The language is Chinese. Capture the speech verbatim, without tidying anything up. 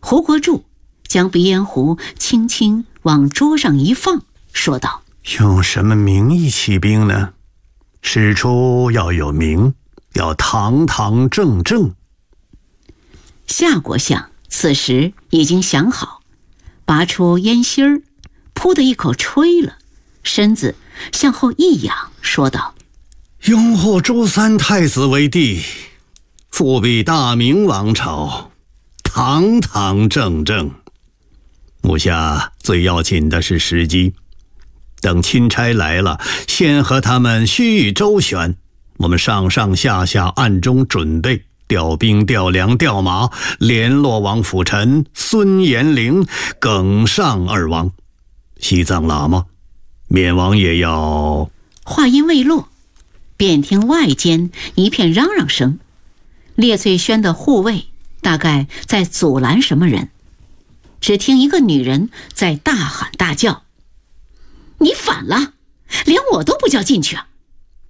胡国柱将鼻烟壶轻轻往桌上一放，说道： 用什么名义起兵呢？事出要有名，要堂堂正正。 夏国相此时已经想好，拔出烟芯儿，噗的一口吹了，身子向后一仰，说道： 拥护朱三太子为帝，复辟大明王朝，堂堂正正。目下最要紧的是时机，等钦差来了，先和他们须臾周旋，我们上上下下暗中准备调兵调粮调马，联络王辅臣孙延龄、耿尚二王。西藏喇嘛缅王也要…… 话音未落，便听外间一片嚷嚷声，列翠轩的护卫大概在阻拦什么人。只听一个女人在大喊大叫：你反了，连我都不叫进去啊！